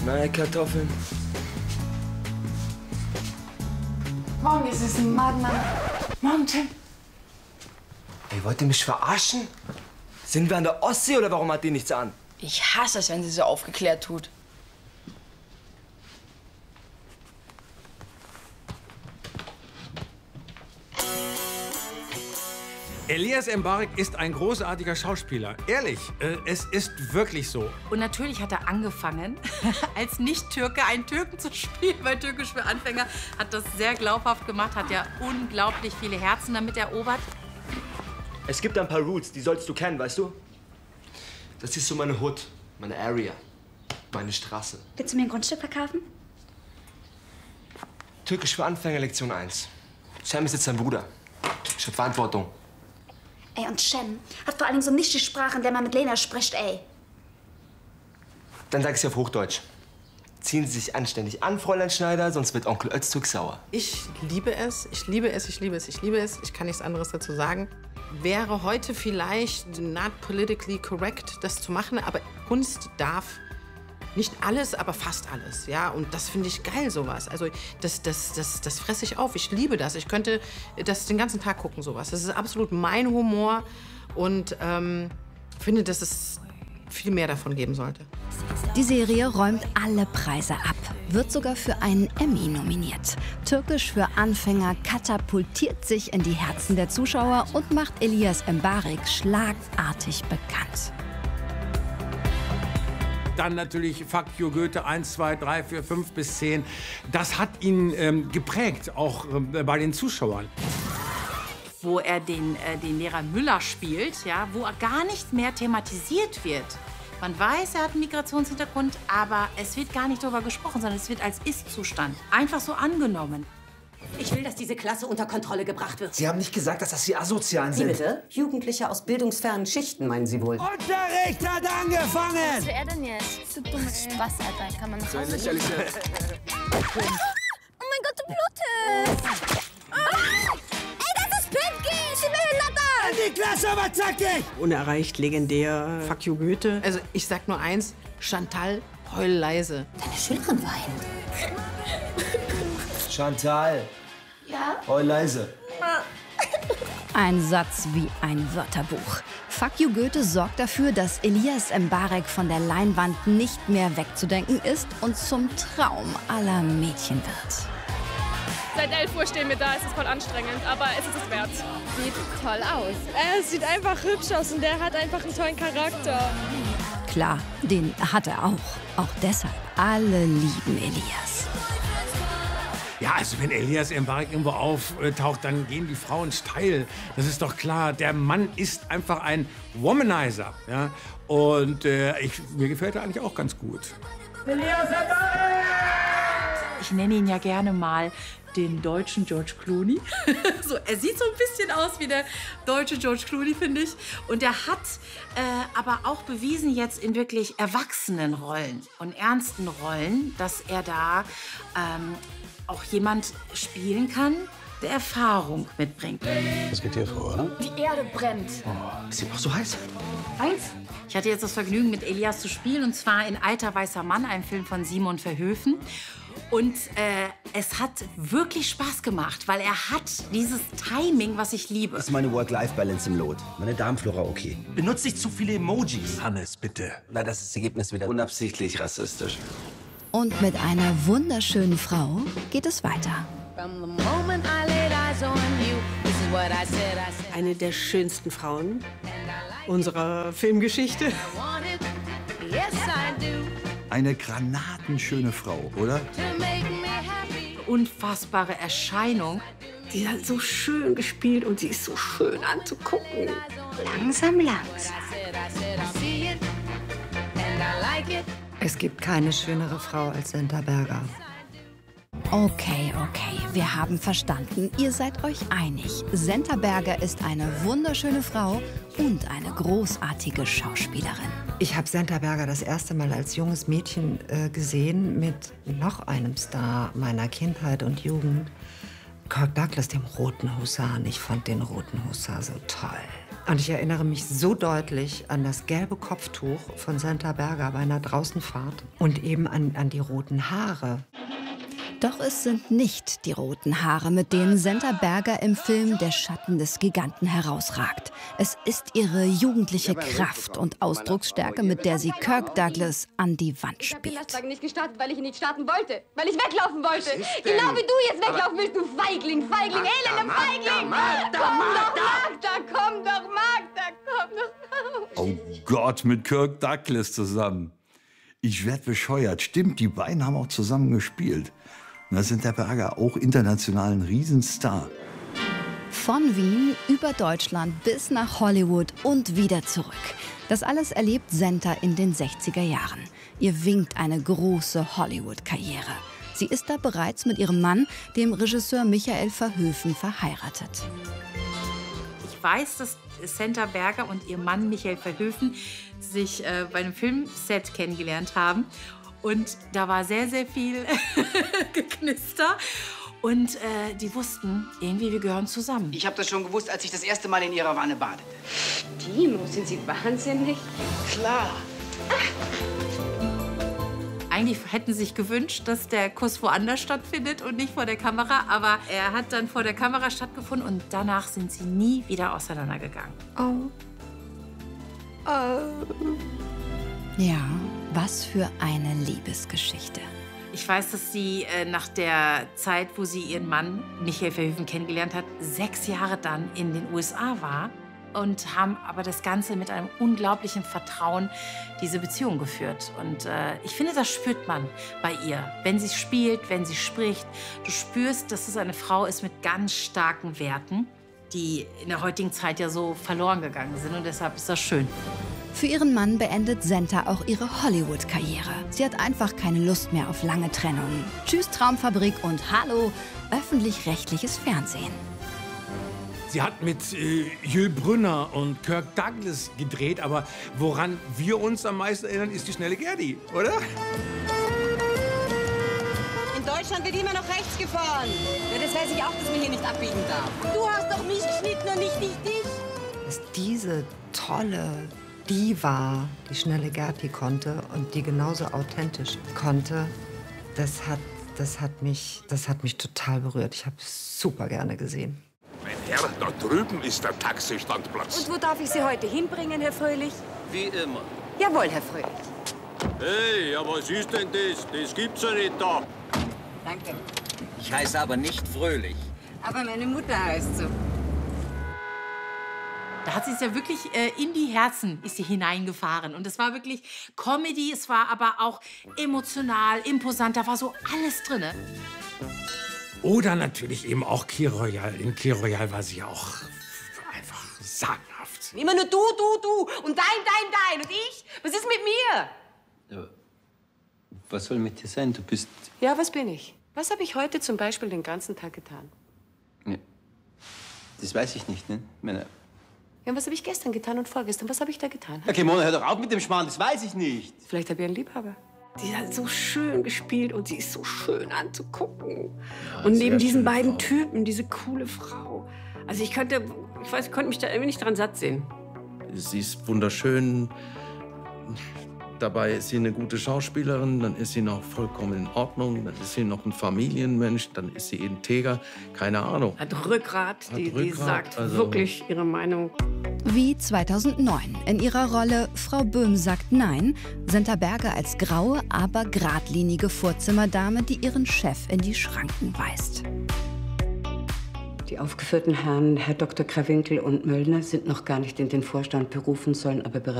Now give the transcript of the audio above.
Nein, Kartoffeln. Morgen ist es ein Morgen, Mama. Morgen, Tim. Ey, wollt ihr mich verarschen? Sind wir an der Ostsee oder warum hat die nichts an? Ich hasse es, wenn sie so aufgeklärt tut. Elias Mbarek ist ein großartiger Schauspieler. Ehrlich, es ist wirklich so. Und natürlich hat er angefangen, als Nicht-Türke einen Türken zu spielen, weil Türkisch für Anfänger hat das sehr glaubhaft gemacht, hat ja unglaublich viele Herzen damit erobert. Es gibt ein paar Roots, die sollst du kennen, weißt du? Das ist so meine Hood, meine Area, meine Straße. Willst du mir ein Grundstück verkaufen? Türkisch für Anfänger, Lektion 1. Cem ist jetzt dein Bruder. Ich hab Verantwortung. Ey, und Cem hat vor allem so nicht die Sprache, in der man mit Lena spricht, ey. Dann sag ich's auf Hochdeutsch. Ziehen Sie sich anständig an, Fräulein Schneider, sonst wird Onkel Öztürk sauer. Ich liebe es, ich liebe es, ich liebe es, ich liebe es. Ich kann nichts anderes dazu sagen. Wäre heute vielleicht not politically correct, das zu machen, aber Kunst darf nicht alles, aber fast alles, ja. Und das finde ich geil, sowas. Also das fresse ich auf. Ich liebe das. Ich könnte das den ganzen Tag gucken, sowas. Das ist absolut mein Humor und finde, dass es viel mehr davon geben sollte. Die Serie räumt alle Preise ab, wird sogar für einen Emmy nominiert. Türkisch für Anfänger katapultiert sich in die Herzen der Zuschauer und macht Elias Mbarek schlagartig bekannt. Dann natürlich Fuck you Goethe 1, 2, 3, 4, 5 bis 10. Das hat ihn geprägt, auch bei den Zuschauern. Wo er den Lehrer Müller spielt, ja, wo er gar nicht mehr thematisiert wird. Man weiß, er hat einen Migrationshintergrund, aber es wird gar nicht darüber gesprochen, sondern es wird als Ist-Zustand einfach so angenommen. Ich will, dass diese Klasse unter Kontrolle gebracht wird. Sie haben nicht gesagt, dass das die Asozialen Wie sind. bitte? Jugendliche aus bildungsfernen Schichten, meinen Sie wohl? Unterricht hat angefangen! Was will er denn jetzt? So dumme Spaß, Alter. Kann man nach Hause gehen? Oh mein Gott, du blutest! Ey, das ist Pipki! Ich bin Behinderter! An die Klasse, aber zackig! Unerreicht, legendär, Fuck you Goethe. Also ich sag nur eins, Chantal, heul leise. Deine Schülerin weint. Chantal. Ja? Heul leise. Ein Satz wie ein Wörterbuch. Fuck you Goethe sorgt dafür, dass Elias Mbarek von der Leinwand nicht mehr wegzudenken ist und zum Traum aller Mädchen wird. Seit 11 Uhr stehen wir da, es ist voll anstrengend, aber es ist es wert. Sieht toll aus. Er sieht einfach hübsch aus und der hat einfach einen tollen Charakter. Klar, den hat er auch. Auch deshalb, alle lieben Elias. Ja, also wenn Elias Mbarek irgendwo auftaucht, dann gehen die Frauen steil. Das ist doch klar. Der Mann ist einfach ein Womanizer. Ja? Und mir gefällt er eigentlich auch ganz gut. Elias Mbarek! Ich nenne ihn ja gerne mal den deutschen George Clooney. So, er sieht so ein bisschen aus wie der deutsche George Clooney, finde ich. Und er hat aber auch bewiesen jetzt in wirklich erwachsenen Rollen und ernsten Rollen, dass er da auch jemand spielen kann, der Erfahrung mitbringt. Was geht hier vor, oder? Die Erde brennt. Ist die auch so heiß? Eins? Ich hatte jetzt das Vergnügen, mit Elias zu spielen, und zwar in Alter weißer Mann, einem Film von Simon Verhoeven. Und es hat wirklich Spaß gemacht, weil er hat dieses Timing, was ich liebe. Ist meine Work-Life-Balance im Lot. Meine Darmflora okay. Benutzt nicht zu viele Emojis. Hannes, bitte. Na, das ist das Ergebnis wieder unabsichtlich rassistisch. Und mit einer wunderschönen Frau geht es weiter. Eine der schönsten Frauen unserer Filmgeschichte. Eine granatenschöne Frau, oder? Unfassbare Erscheinung. Die hat so schön gespielt und sie ist so schön anzugucken. Langsam, langsam. Es gibt keine schönere Frau als Senta Berger. Okay, wir haben verstanden. Ihr seid euch einig. Senta Berger ist eine wunderschöne Frau und eine großartige Schauspielerin. Ich habe Senta Berger das erste Mal als junges Mädchen gesehen mit noch einem Star meiner Kindheit und Jugend. Kirk Douglas, dem Roten Husaren. Ich fand den Roten Husar so toll. Und ich erinnere mich so deutlich an das gelbe Kopftuch von Senta Berger bei einer Draußenfahrt und eben an die roten Haare. Doch es sind nicht die roten Haare, mit denen Senta Berger im Film Der Schatten des Giganten herausragt. Es ist ihre jugendliche Kraft und Ausdrucksstärke, mit der sie Kirk Douglas an die Wand Ich habe den spielt. Lastwagen nicht gestartet, weil ich ihn nicht starten wollte. Weil ich weglaufen wollte. Genau wie du jetzt weglaufen willst, du Feigling, Feigling, elender Feigling. Komm doch, Magda, komm doch. Oh Gott, mit Kirk Douglas zusammen. Ich werd bescheuert. Stimmt, die beiden haben auch zusammen gespielt. Und da sind der Berger auch international ein Riesenstar. Von Wien über Deutschland bis nach Hollywood und wieder zurück. Das alles erlebt Senta in den 60er Jahren. Ihr winkt eine große Hollywood-Karriere. Sie ist da bereits mit ihrem Mann, dem Regisseur Michael Verhoeven, verheiratet. Ich weiß, dass Senta Berger und ihr Mann Michael Verhoeven sich bei einem Filmset kennengelernt haben. Und da war sehr, sehr viel Geknister. Und die wussten, irgendwie, wir gehören zusammen. Ich habe das schon gewusst, als ich das erste Mal in ihrer Wanne badete. Timo, sind Sie wahnsinnig? Klar. Eigentlich hätten sie sich gewünscht, dass der Kuss woanders stattfindet und nicht vor der Kamera. Aber er hat dann vor der Kamera stattgefunden und danach sind sie nie wieder auseinandergegangen. Ja, was für eine Liebesgeschichte. Ich weiß, dass sie nach der Zeit, wo sie ihren Mann Michael Verhoeven kennengelernt hat, 6 Jahre dann in den USA war und haben aber das Ganze mit einem unglaublichen Vertrauen diese Beziehung geführt. Und ich finde, das spürt man bei ihr. Wenn sie spielt, wenn sie spricht, du spürst, dass es eine Frau ist mit ganz starken Werten, die in der heutigen Zeit ja so verloren gegangen sind. Und deshalb ist das schön. Für ihren Mann beendet Senta auch ihre Hollywood-Karriere. Sie hat einfach keine Lust mehr auf lange Trennungen. Tschüss Traumfabrik und hallo öffentlich-rechtliches Fernsehen. Sie hat mit Jules Brünner und Kirk Douglas gedreht, aber woran wir uns am meisten erinnern, ist die schnelle Gerdi, oder? In Deutschland wird immer noch rechts gefahren. Ja, das weiß ich auch, dass man hier nicht abbiegen darf. Du hast doch mich geschnitten und nicht dich. Dass diese tolle Diva, die schnelle Gerti konnte und die genauso authentisch konnte, das hat mich total berührt. Ich habe es super gerne gesehen. Mein Herr, da drüben ist der Taxistandplatz. Und wo darf ich Sie heute hinbringen, Herr Fröhlich? Wie immer. Jawohl, Herr Fröhlich. Hey, ja, was ist denn das? Das gibt's ja nicht da. Danke. Ich heiße aber nicht Fröhlich. Aber meine Mutter heißt so. Da hat sie es ja wirklich in die Herzen ist sie hineingefahren. Und es war wirklich Comedy, es war aber auch emotional, imposant, da war so alles drin. Oder natürlich eben auch Key Royal. In Key Royal war sie auch einfach sagenhaft. Immer nur du und dein und ich. Was ist mit mir? Ja, was soll mit dir sein? Du bist... Ja, was bin ich? Was habe ich heute zum Beispiel den ganzen Tag getan? Nee. Das weiß ich nicht, ne? Ja, was habe ich gestern getan und vorgestern? Was habe ich da getan? Okay, Mona, hör doch auf mit dem Schmarrn, das weiß ich nicht. Vielleicht habe ich einen Liebhaber. Die hat so schön gespielt und sie ist so schön anzugucken. Ja, und neben diesen schöne beiden Frau. Typen, diese coole Frau. Also ich konnte mich da irgendwie nicht dran satt sehen. Sie ist wunderschön. Dabei ist sie eine gute Schauspielerin, dann ist sie noch vollkommen in Ordnung, dann ist sie noch ein Familienmensch, dann ist sie integer, keine Ahnung. Hat Rückgrat, die sagt wirklich ihre Meinung. Wie 2009 in ihrer Rolle Frau Böhm sagt Nein, Senta Berger als graue, aber geradlinige Vorzimmerdame, die ihren Chef in die Schranken weist. Die aufgeführten Herren, Herr Dr. Krawinkel und Möllner, sind noch gar nicht in den Vorstand berufen, sollen aber bereits